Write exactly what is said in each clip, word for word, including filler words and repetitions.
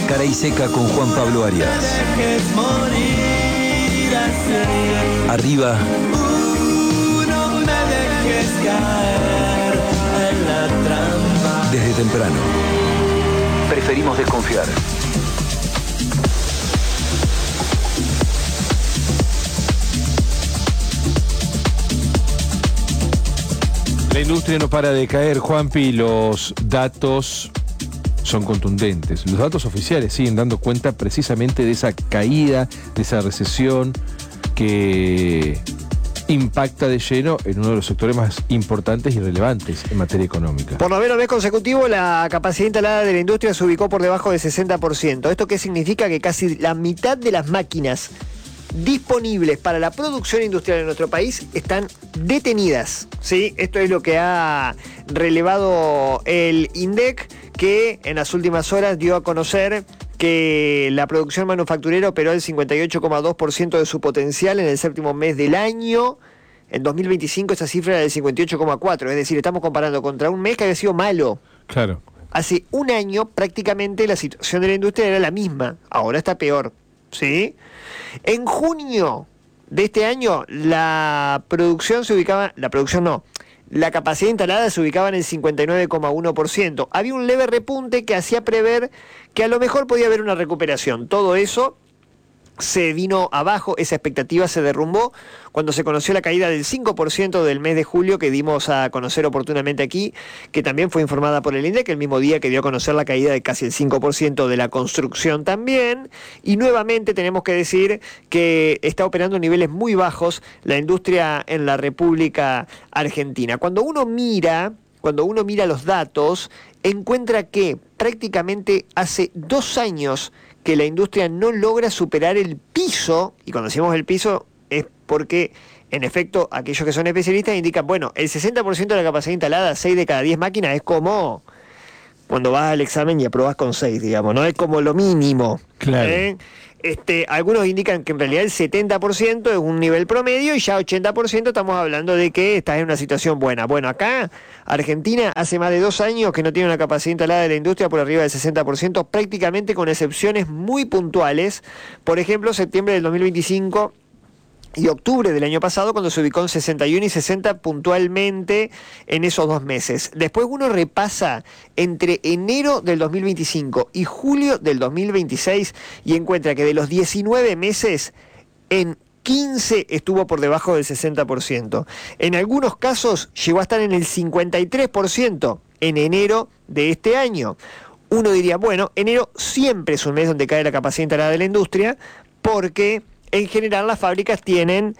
Cara y Seca con Juan Pablo Arias. Arriba. Desde temprano. Preferimos desconfiar. La industria no para de caer, Juanpi, los datos son contundentes. Los datos oficiales siguen dando cuenta precisamente de esa caída, de esa recesión que impacta de lleno en uno de los sectores más importantes y relevantes en materia económica. Por noveno mes consecutivo, la capacidad instalada de la industria se ubicó por debajo del sesenta por ciento. ¿Esto qué significa? Que casi la mitad de las máquinas disponibles para la producción industrial en nuestro país están detenidas, ¿sí? Esto es lo que ha relevado el INDEC, que en las últimas horas dio a conocer que la producción manufacturera operó el cincuenta y ocho coma dos por ciento de su potencial en el séptimo mes del año. En dos mil veinticinco esa cifra era del cincuenta y ocho coma cuatro por ciento, es decir, estamos comparando contra un mes que había sido malo. Claro. Hace un año prácticamente la situación de la industria era la misma, ahora está peor, ¿sí? En junio de este año la producción se ubicaba, la producción no, la capacidad instalada se ubicaba en el cincuenta y nueve coma uno por ciento. Había un leve repunte que hacía prever que a lo mejor podía haber una recuperación. Todo eso se vino abajo, esa expectativa se derrumbó cuando se conoció la caída del cinco por ciento del mes de julio, que dimos a conocer oportunamente aquí, que también fue informada por el INDEC, el mismo día que dio a conocer la caída de casi el cinco por ciento de la construcción también. Y nuevamente tenemos que decir que está operando en niveles muy bajos la industria en la República Argentina. Cuando uno mira, cuando uno mira los datos, encuentra que prácticamente hace dos años que la industria no logra superar el piso, y cuando decimos el piso es porque, en efecto, aquellos que son especialistas indican, bueno, el sesenta por ciento de la capacidad instalada, seis de cada diez máquinas, es como cuando vas al examen y aprobas con seis, digamos, no es como lo mínimo. Claro. ¿eh? Este, algunos indican que en realidad el setenta por ciento es un nivel promedio y ya ochenta por ciento estamos hablando de que estás en una situación buena. Bueno, acá Argentina hace más de dos años que no tiene una capacidad instalada de la industria por arriba del sesenta por ciento, prácticamente con excepciones muy puntuales. Por ejemplo, septiembre del dos mil veinticinco y octubre del año pasado, cuando se ubicó en sesenta y uno y sesenta puntualmente en esos dos meses. Después uno repasa entre enero del dos mil veinticinco y julio del dos mil veintiséis y encuentra que de los diecinueve meses, en quince estuvo por debajo del sesenta por ciento. En algunos casos llegó a estar en el cincuenta y tres por ciento en enero de este año. Uno diría, bueno, enero siempre es un mes donde cae la capacidad instalada de la industria, porque en general las fábricas tienen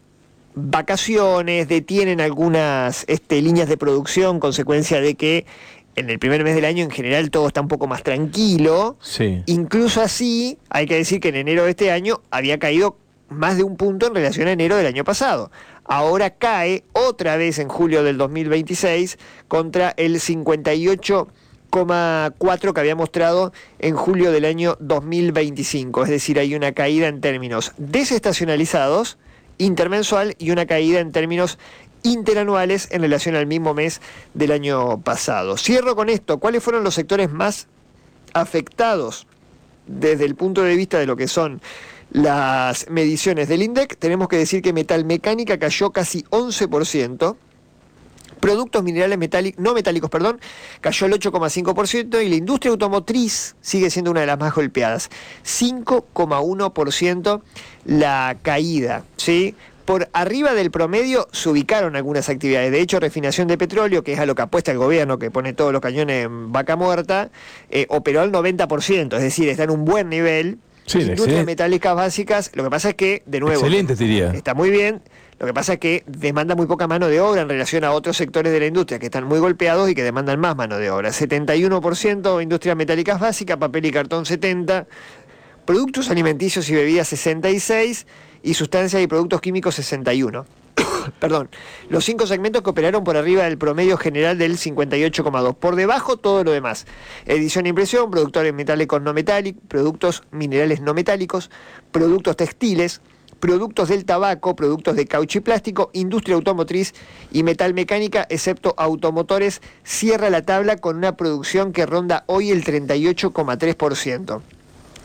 vacaciones, detienen algunas este, líneas de producción, consecuencia de que en el primer mes del año en general todo está un poco más tranquilo. Sí. Incluso así, hay que decir que en enero de este año había caído más de un punto en relación a enero del año pasado. Ahora cae otra vez en julio del dos mil veintiséis contra el cincuenta y ocho coma cuatro que había mostrado en julio del año dos mil veinticinco. Es decir, hay una caída en términos desestacionalizados, intermensual, y una caída en términos interanuales en relación al mismo mes del año pasado. Cierro con esto. ¿Cuáles fueron los sectores más afectados desde el punto de vista de lo que son las mediciones del INDEC? Tenemos que decir que metalmecánica cayó casi once por ciento. Productos minerales metálicos, no metálicos, perdón, cayó el ocho coma cinco por ciento, y la industria automotriz sigue siendo una de las más golpeadas. cinco coma uno por ciento la caída, ¿sí? Por arriba del promedio se ubicaron algunas actividades. De hecho, refinación de petróleo, que es a lo que apuesta el gobierno, que pone todos los cañones en vaca muerta, eh, operó al noventa por ciento, es decir, está en un buen nivel. Sí, Industrias excelente. metálicas básicas, lo que pasa es que, de nuevo, Excelente, te diría. está muy bien. Lo que pasa es que demanda muy poca mano de obra en relación a otros sectores de la industria que están muy golpeados y que demandan más mano de obra. setenta y uno por ciento industrias metálicas básicas, papel y cartón setenta por ciento, productos alimenticios y bebidas sesenta y seis por ciento y sustancias y productos químicos sesenta y uno por ciento. Perdón, los cinco segmentos que operaron por arriba del promedio general del cincuenta y ocho coma dos por ciento. Por debajo todo lo demás. Edición e impresión, productores metálicos no metálicos, productos minerales no metálicos, productos textiles, productos del tabaco, productos de caucho y plástico, industria automotriz y metalmecánica, excepto automotores, cierra la tabla con una producción que ronda hoy el treinta y ocho coma tres por ciento.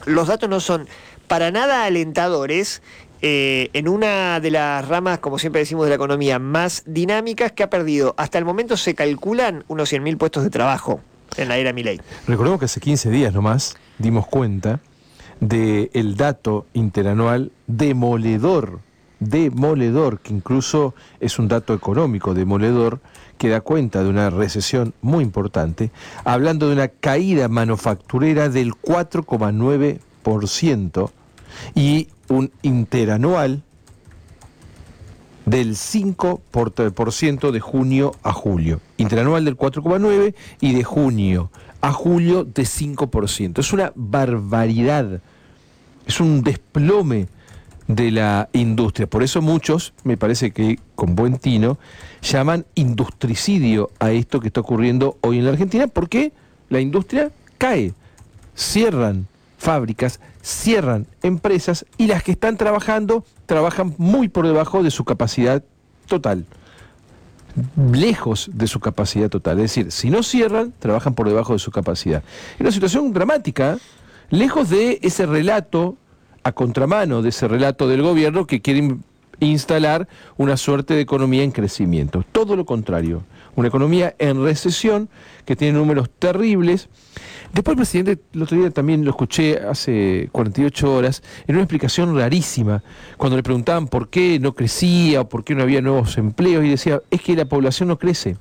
los datos no son para nada alentadores eh, en una de las ramas, como siempre decimos, de la economía más dinámicas, que ha perdido. Hasta el momento se calculan unos cien mil puestos de trabajo en la era Milei. Recordemos que hace quince días nomás dimos cuenta del dato interanual demoledor, demoledor, que incluso es un dato económico demoledor, que da cuenta de una recesión muy importante, hablando de una caída manufacturera del cuatro coma nueve por ciento y un interanual del cinco por ciento de junio a julio. Interanual del cuatro coma nueve por ciento y de junio a julio de cinco por ciento. Es una barbaridad, es un desplome de la industria. Por eso muchos, me parece que con buen tino, llaman industricidio a esto que está ocurriendo hoy en la Argentina, porque la industria cae, cierran fábricas, cierran empresas y las que están trabajando trabajan muy por debajo de su capacidad total, lejos de su capacidad total. Es decir, si no cierran, trabajan por debajo de su capacidad. Es una situación dramática, lejos de ese relato, a contramano de ese relato del gobierno que quiere instalar una suerte de economía en crecimiento. Todo lo contrario, una economía en recesión que tiene números terribles. Después el presidente, el otro día también lo escuché hace cuarenta y ocho horas, en una explicación rarísima, cuando le preguntaban por qué no crecía o por qué no había nuevos empleos, y decía, es que la población no crece.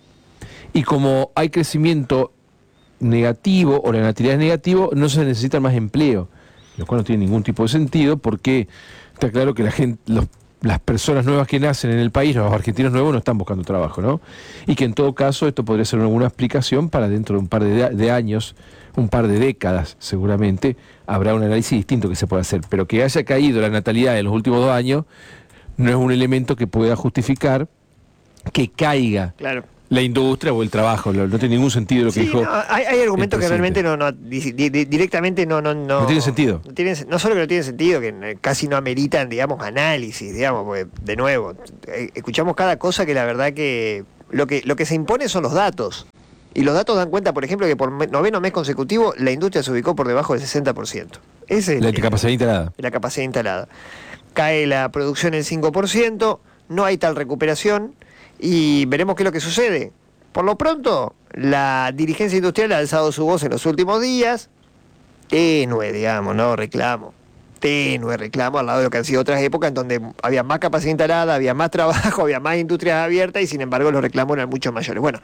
Y como hay crecimiento negativo o la natalidad es negativo, no se necesita más empleo, lo cual no tiene ningún tipo de sentido, porque está claro que la gente, los, las personas nuevas que nacen en el país, los argentinos nuevos, no están buscando trabajo, ¿no? Y que en todo caso esto podría ser alguna explicación para dentro de un par de, de años, un par de décadas seguramente, habrá un análisis distinto que se pueda hacer. Pero que haya caído la natalidad en los últimos dos años no es un elemento que pueda justificar que caiga claro. la industria o el trabajo. No, no tiene ningún sentido lo que sí, dijo. No, hay, hay argumentos que realmente no, no di, di, directamente no, no, no. No tiene sentido. No, tiene, no solo que no tienen sentido, que casi no ameritan, digamos, análisis, digamos, porque, de nuevo, escuchamos cada cosa que la verdad que lo que, lo que se impone son los datos. Y los datos dan cuenta, por ejemplo, que por noveno mes consecutivo la industria se ubicó por debajo del sesenta por ciento. Esa es la el, capacidad instalada. La capacidad instalada. Cae la producción en cinco por ciento, no hay tal recuperación. Y veremos qué es lo que sucede. Por lo pronto, la dirigencia industrial ha alzado su voz en los últimos días. Tenue, digamos, no reclamo. Tenue reclamo al lado de lo que han sido otras épocas en donde había más capacidad instalada, había más trabajo, había más industrias abiertas y sin embargo los reclamos eran mucho mayores. Bueno,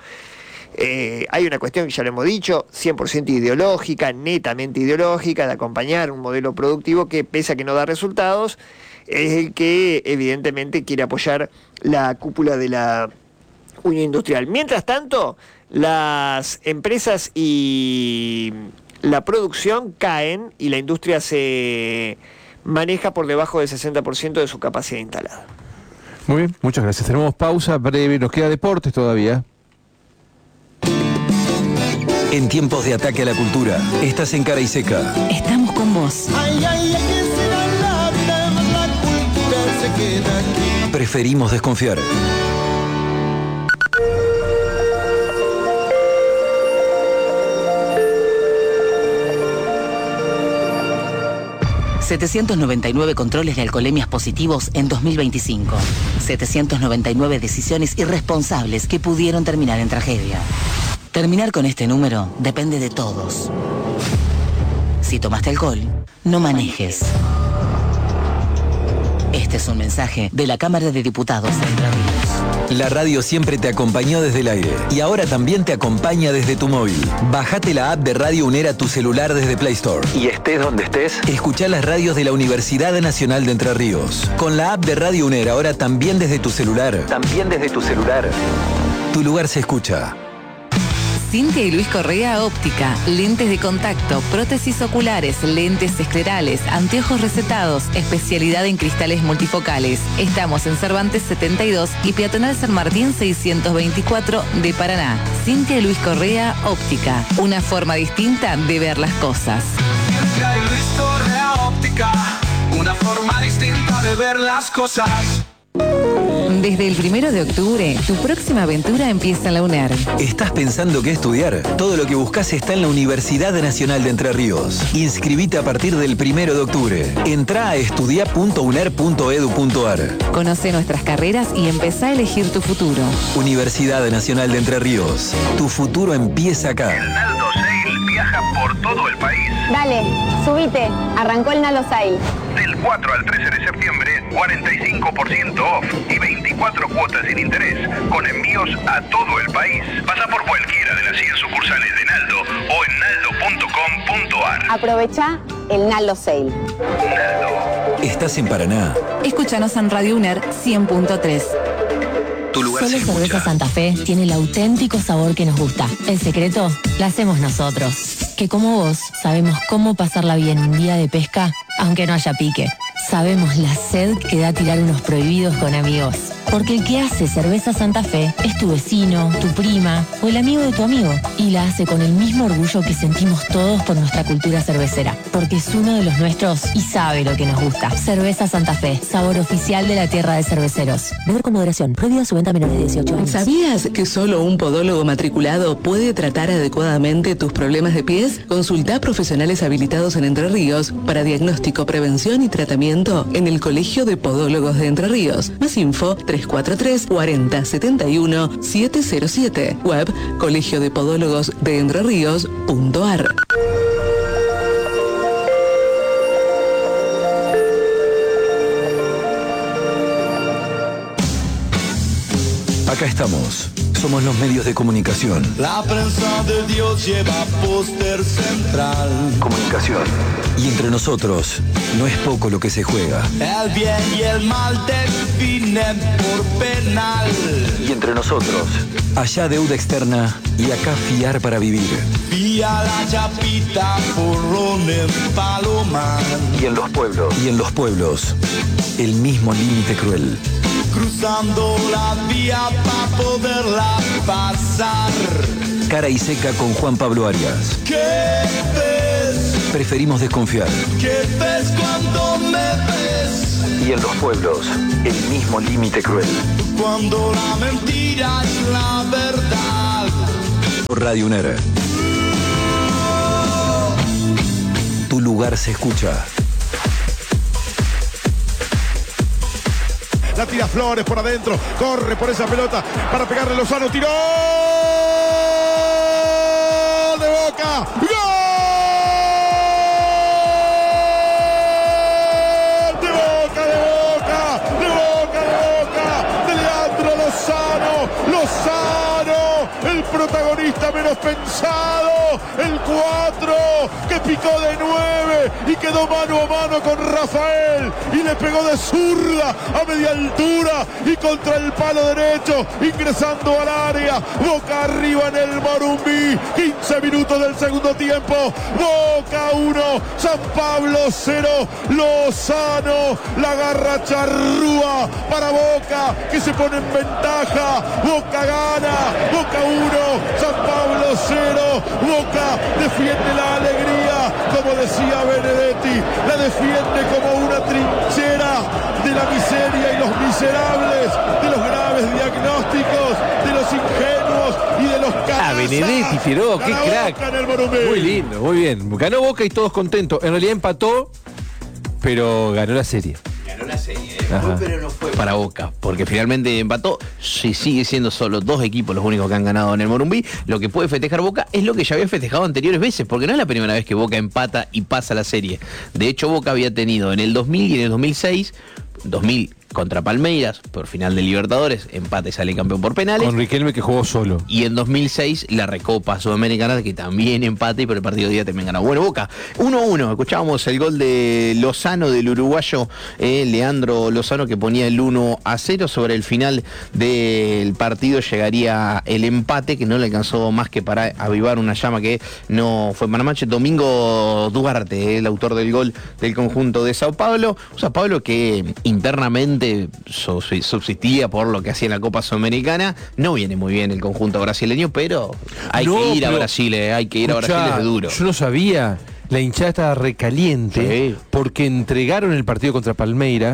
eh, hay una cuestión que ya lo hemos dicho, cien por ciento ideológica, netamente ideológica, de acompañar un modelo productivo que, pese a que no da resultados, es el que evidentemente quiere apoyar la cúpula de la Unión Industrial. Mientras tanto, las empresas y la producción caen y la industria se maneja por debajo del sesenta por ciento de su capacidad instalada. Muy bien, muchas gracias. Tenemos pausa breve, nos queda deportes todavía. En tiempos de ataque a la cultura, estás en Cara y Seca. Estamos con vos. Ay, ay, ay, que será la vida, la cultura se queda aquí. Preferimos desconfiar. setecientos noventa y nueve controles de alcoholemias positivos en dos mil veinticinco. setecientos noventa y nueve decisiones irresponsables que pudieron terminar en tragedia. Terminar con este número depende de todos. Si tomaste alcohol, no manejes. Este es un mensaje de la Cámara de Diputados de Entre Ríos. La radio siempre te acompañó desde el aire y ahora también te acompaña desde tu móvil. Bájate la app de Radio UNER a tu celular desde Play Store. Y estés donde estés, escuchá las radios de la Universidad Nacional de Entre Ríos. Con la app de Radio UNER ahora también desde tu celular. También desde tu celular. Tu lugar se escucha. Cintia y Luis Correa Óptica, lentes de contacto, prótesis oculares, lentes esclerales, anteojos recetados, especialidad en cristales multifocales. Estamos en Cervantes setenta y dos y Peatonal San Martín seiscientos veinticuatro de Paraná. Cintia y Luis Correa Óptica, una forma distinta de ver las cosas. Cintia y Luis Correa Óptica, una forma distinta de ver las cosas. Desde el primero de octubre, tu próxima aventura empieza en la UNER. ¿Estás pensando qué estudiar? Todo lo que buscas está en la Universidad Nacional de Entre Ríos. Inscribite a partir del primero de octubre. Entrá a estudia punto uner punto edu punto ar. Conoce nuestras carreras y empezá a elegir tu futuro. Universidad Nacional de Entre Ríos. Tu futuro empieza acá. El Naldo Sale viaja por todo el país. Dale, subite. Arrancó el Naldo Sale. Del cuatro al trece de septiembre, cuarenta y cinco por ciento off y veinticuatro cuotas sin interés, con envíos a todo el país. Pasa por cualquiera de las cien sucursales de Naldo o en naldo punto com punto ar. Aprovecha el Naldo Sale. Naldo. ¿Estás en Paraná? Escúchanos en Radio UNER cien punto tres. Tu lugar Solo se escucha. Cerveza Santa Fe tiene el auténtico sabor que nos gusta. El secreto lo hacemos nosotros. Que como vos sabemos cómo pasarla bien un día de pesca, aunque no haya pique. Sabemos la sed que da tirar unos prohibidos con amigos. Porque el que hace Cerveza Santa Fe es tu vecino, tu prima o el amigo de tu amigo. Y la hace con el mismo orgullo que sentimos todos por nuestra cultura cervecera. Porque es uno de los nuestros y sabe lo que nos gusta. Cerveza Santa Fe, sabor oficial de la tierra de cerveceros. Beber con moderación. Prohibida su venta a menores de dieciocho años. ¿Sabías que solo un podólogo matriculado puede tratar adecuadamente tus problemas de pies? Consulta a profesionales habilitados en Entre Ríos para diagnóstico, prevención y tratamiento en el Colegio de Podólogos de Entre Ríos. Más info tres cuatro tres, cuarenta, setenta y uno, setecientos siete. Web colegio de podólogos de entre ríos punto ar. Acá estamos. Somos los medios de comunicación. La prensa de Dios lleva póster central. Comunicación. Y entre nosotros, no es poco lo que se juega. El bien y el mal definen por penal. Y entre nosotros, allá deuda externa y acá fiar para vivir. Vía la chapita, porrón en Palomar. Y en los pueblos. Y en los pueblos, el mismo límite cruel. Cruzando la vía para poderla pasar. Cara y seca con Juan Pablo Arias. ¿Qué ves? Preferimos desconfiar. ¿Qué ves cuando me ves? Y en los pueblos, el mismo límite cruel. Cuando la mentira es la verdad. Radio UNER. Tu lugar se escucha. La tira Flores por adentro, corre por esa pelota para pegarle Lozano, tiró de Boca, ¡gol! De Boca, de Boca, de Boca, de Boca, de Leandro Lozano, Lozano, el protagonista menos pensado, el cuatro que picó de nueve y quedó mano a mano con Rafael y le pegó de zurda a media altura y contra el palo derecho, ingresando al área. Boca arriba en el Morumbí, quince minutos del segundo tiempo. Boca uno, San Pablo cero. Lozano la agarra charrúa para Boca, que se pone en ventaja. Boca gana, Boca uno, San Pablo cero. Boca defiende la alegría, como decía Benedetti, la defiende como una trinchera de la miseria y los miserables, de los graves diagnósticos, de los ingenuos y de los canallas. Ah, Benedetti, Fieró, qué crack. Muy lindo, muy bien. Ganó Boca y todos contentos. En realidad empató, pero ganó la serie. Ganó la serie, ¿eh? Fue, pero no fue para Boca, porque finalmente empató. Sí, sigue siendo solo dos equipos los únicos que han ganado en el Morumbí. Lo que puede festejar Boca es lo que ya había festejado anteriores veces, porque no es la primera vez que Boca empata y pasa la serie. De hecho, Boca había tenido en el dos mil y en el dos mil seis, dos mil contra Palmeiras, por final de Libertadores, empate y sale campeón por penales. Con Riquelme, que jugó solo. Y en dos mil seis la Recopa Sudamericana, que también empate, pero el partido de día también ganó. Bueno, Boca, uno a uno. Escuchábamos el gol de Lozano, del uruguayo eh, Leandro Lozano, que ponía el uno a cero. Sobre el final del partido llegaría el empate, que no le alcanzó más que para avivar una llama que no fue para Manche. Domingo Duarte, eh, el autor del gol del conjunto de Sao Paulo. Un Sao Paulo que internamente subsistía por lo que hacía en la Copa Sudamericana. No viene muy bien el conjunto brasileño, pero hay no, que ir a Brasil, eh, hay que ir escuchá, a Brasil desde duro. Yo no sabía, la hinchada estaba recaliente, sí, porque entregaron el partido contra Palmeiras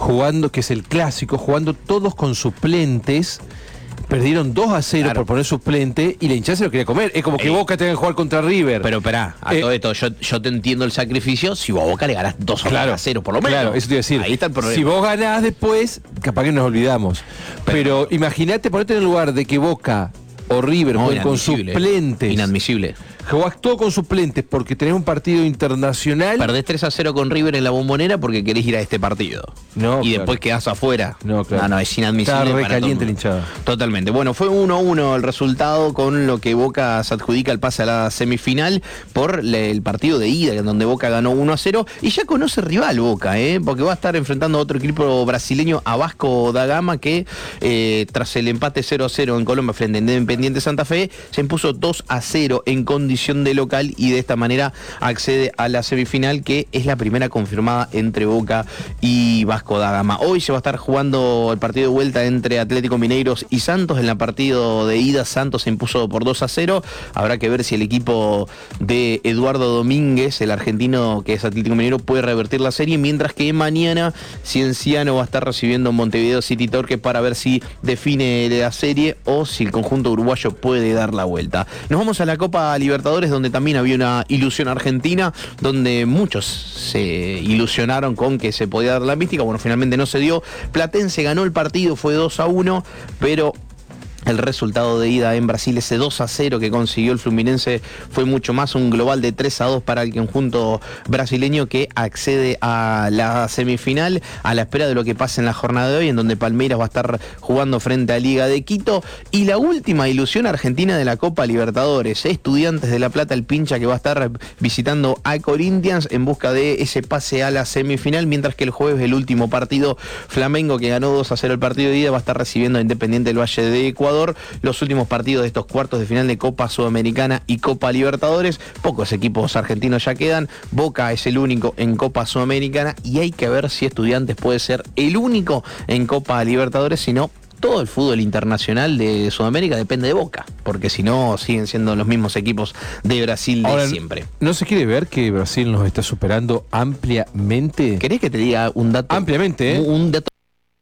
jugando, que es el clásico, jugando todos con suplentes. Perdieron dos a cero claro. por poner suplente y la hinchada se lo quería comer. Es como que eh, Boca tenga que jugar contra River. Pero esperá, a eh, todo esto, yo, yo te entiendo el sacrificio si vos a Boca le ganás dos claro, a cero por lo menos. Claro, eso te iba a decir. Ahí está el problema. Si vos ganás después, capaz que nos olvidamos. Pero, pero imagínate ponerte en el lugar de que Boca o River no, jueguen con suplentes. Inadmisible. Jugás todo con suplentes porque tenés un partido internacional. Perdés tres a cero con River en la Bombonera porque querés ir a este partido. No, y claro. después quedás afuera. No, claro. No, no, es inadmisible. Está re caliente la hinchada. Totalmente. Bueno, fue uno a uno el resultado, con lo que Boca se adjudica el pase a la semifinal por el partido de ida, en donde Boca ganó uno a cero. Y ya conoce rival Boca, ¿eh? Porque va a estar enfrentando a otro equipo brasileño, a Vasco da Gama, que eh, tras el empate cero a cero en Colombia frente a Independiente Santa Fe, se impuso dos a cero en condición de local y de esta manera accede a la semifinal, que es la primera confirmada entre Boca y Vasco da Gama. Hoy se va a estar jugando el partido de vuelta entre Atlético Mineiros y Santos. En el partido de ida Santos se impuso por dos a cero. Habrá que ver si el equipo de Eduardo Domínguez, el argentino que es Atlético Mineiro, puede revertir la serie, mientras que mañana Cienciano va a estar recibiendo Montevideo City Torque para ver si define la serie o si el conjunto uruguayo puede dar la vuelta. Nos vamos a la Copa Libertadores, donde también había una ilusión argentina, donde muchos se ilusionaron con que se podía dar la mística. Bueno, finalmente no se dio. Platense ganó el partido, fue dos a uno, pero el resultado de ida en Brasil, ese dos a cero que consiguió el Fluminense, fue mucho más, un global de tres a dos para el conjunto brasileño, que accede a la semifinal a la espera de lo que pase en la jornada de hoy, en donde Palmeiras va a estar jugando frente a Liga de Quito. Y la última ilusión argentina de la Copa Libertadores, Estudiantes de La Plata, el pincha, que va a estar visitando a Corinthians en busca de ese pase a la semifinal, mientras que el jueves, el último partido, Flamengo, que ganó dos a cero el partido de ida, va a estar recibiendo a Independiente del Valle de Ecuador. Los últimos partidos de estos cuartos de final de Copa Sudamericana y Copa Libertadores. Pocos equipos argentinos ya quedan. Boca es el único en Copa Sudamericana y hay que ver si Estudiantes puede ser el único en Copa Libertadores. Si no, todo el fútbol internacional de Sudamérica depende de Boca, porque si no siguen siendo los mismos equipos de Brasil de Ahora, siempre. ¿No se quiere ver que Brasil nos está superando ampliamente? ¿Querés que te diga un dato? Ampliamente, ¿eh? Un dato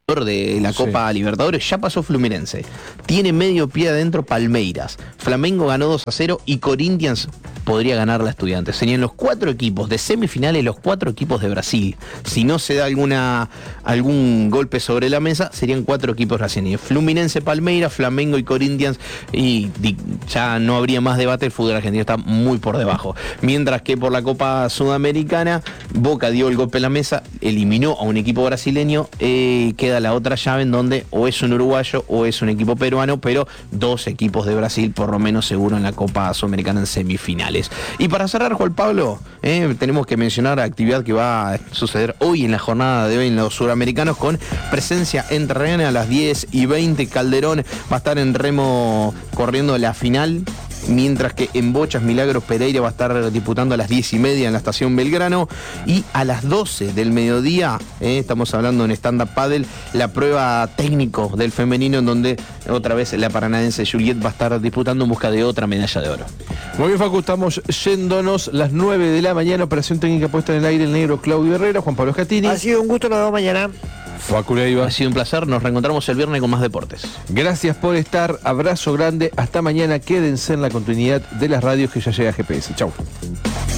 de la Copa sí. Libertadores. Ya pasó Fluminense, tiene medio pie adentro Palmeiras, Flamengo ganó dos a cero y Corinthians podría ganar la Estudiantes. Serían los cuatro equipos de semifinales, los cuatro equipos de Brasil. Si no se da alguna algún golpe sobre la mesa, serían cuatro equipos brasileños: Fluminense, Palmeiras, Flamengo y Corinthians, y ya no habría más debate. El fútbol argentino está muy por debajo. Mientras que por la Copa Sudamericana, Boca dio el golpe en la mesa, eliminó a un equipo brasileño, eh, queda la otra llave en donde o es un uruguayo o es un equipo peruano, pero dos equipos de Brasil por lo menos seguro en la Copa Sudamericana en semifinales. Y para cerrar, Juan Pablo, eh, tenemos que mencionar la actividad que va a suceder hoy en la jornada de hoy en los suramericanos, con presencia entrerriana a las diez y veinte. Calderón va a estar en remo corriendo la final, mientras que en bochas Milagros Pereira va a estar disputando a las diez y media en la estación Belgrano, y a las doce del mediodía, eh, estamos hablando en stand-up paddle, la prueba técnico del femenino, en donde otra vez la paranaense Juliet va a estar disputando en busca de otra medalla de oro. Muy bien, Facu, estamos yéndonos. Las nueve de la mañana, operación técnica puesta en el aire, el negro Claudio Herrera, Juan Pablo Scatini. Ha sido un gusto, nos vemos mañana. Facu Leiva. Ha sido un placer, nos reencontramos el viernes con más deportes. Gracias por estar, abrazo grande, hasta mañana, quédense en la continuidad de las radios, que ya llega G P S. Chau.